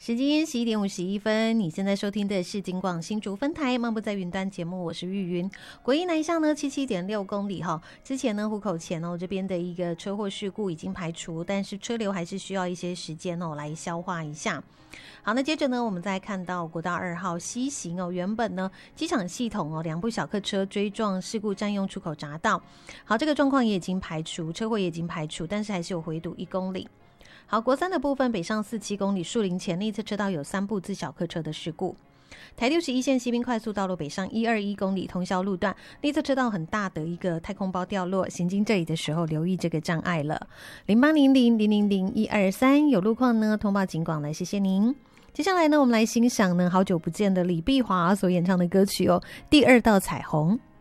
时间11:51，你现在收听的是警广新竹分台漫步在云端节目，我是玉云。国一南向呢77.6公里哈，之前呢湖口前这边的一个车祸事故已经排除，但是车流还是需要一些时间来消化一下。好，那接着呢我们再看到国道2号西行原本呢机场系统2部小客车追撞事故占用出口匝道，好，这个状况也已经排除，车祸也已经排除，但是还是有回堵1公里。好，国3的部分北上47公里树林前内侧车道有3部自小客车的事故。台61线西滨快速道路北上121公里通霄路段内侧车道很大的一个太空包掉落，行经这里的时候留意这个障碍了。0800000123有路况呢通报警广来，谢谢您。接下来呢我们来欣赏呢好久不见的李碧华所演唱的歌曲第2道彩虹。